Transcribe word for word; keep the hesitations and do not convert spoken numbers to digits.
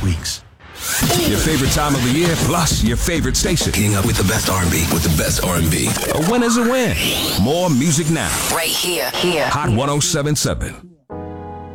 weeks. Your favorite time of the year, plus your favorite station. Keeping up with the best R and B, with the best R and B. A win is a win. More music now. Right here, here. Hot one oh seven point seven.